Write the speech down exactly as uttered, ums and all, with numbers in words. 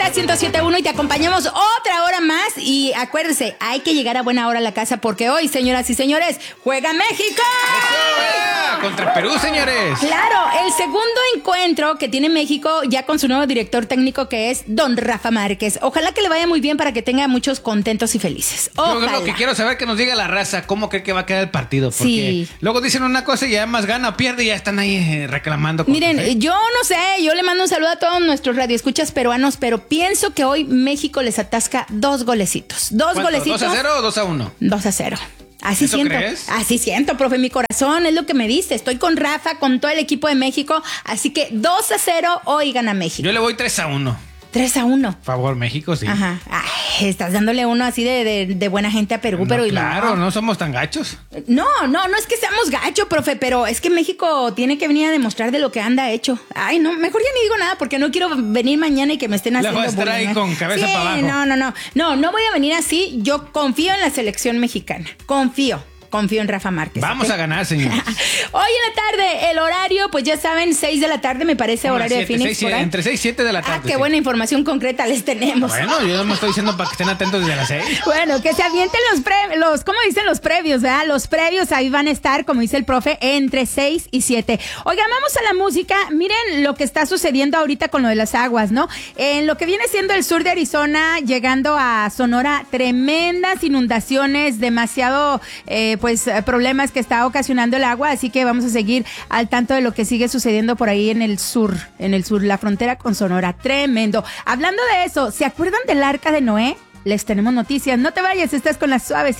Mega ciento siete punto uno y te acompañamos otra hora más. Y acuérdese, hay que llegar a buena hora a la casa porque hoy, señoras y señores, juega México. ¡Eso, contra Perú, señores! Claro, el segundo encuentro que tiene México ya con su nuevo director técnico que es don Rafa Márquez. Ojalá que le vaya muy bien para que tenga muchos contentos y felices. Ojalá. Yo lo que quiero saber que nos diga la raza cómo cree que va a quedar el partido. Porque sí. Luego dicen una cosa y además gana o pierde y ya están ahí eh, reclamando cosas. Miren, ¿eh? yo no sé, yo le mando un saludo a todos nuestros radioescuchas peruanos, pero pienso que hoy México les atasca dos golecitos. Dos golecitos. ¿dos a cero o dos a uno? dos a cero. Así ¿Eso siento, crees? así siento, profe, mi corazón es lo que me dice. Estoy con Rafa, con todo el equipo de México, así que dos a cero hoy gana México. Yo le voy tres a uno. tres a uno. Favor, México, sí. Ajá. Ay, estás dándole uno así de, de, de buena gente a Perú, No, pero claro, no. no somos tan gachos. No, no, no es que seamos gacho, profe, pero es que México tiene que venir a demostrar de lo que anda hecho. Ay, no, mejor ya ni digo nada porque no quiero venir mañana y que me estén La haciendo voy a estar bullying, ahí ¿eh? con cabeza Sí, para abajo. No, no, no. No, no voy a venir así. Yo confío en la selección mexicana. Confío. Confío en Rafa Márquez. Vamos ¿okay? a ganar, señores. Hoy en la tarde, el horario, pues ya saben, seis de la tarde, me parece, Como horario siete, de Phoenix. seis, por ahí. entre seis y siete de la tarde. Ah, qué sí. buena información concreta les tenemos. Bueno, yo no me estoy diciendo para que estén atentos desde las seis. Bueno, que se avienten los previos, los, ¿cómo dicen los previos, verdad? Los previos ahí van a estar, como dice el profe, entre seis y siete. Oigan, vamos a la música. Miren lo que está sucediendo ahorita con lo de las aguas, ¿no? En lo que viene siendo el sur de Arizona, llegando a Sonora, tremendas inundaciones, demasiado, eh, pues, problemas que está ocasionando el agua, así que vamos a seguir al tanto de lo que sigue sucediendo por ahí en el sur, en el sur, la frontera con Sonora. Tremendo. Hablando de eso, ¿se acuerdan del Arca de Noé? Les tenemos noticias. No te vayas, estás con las suaves.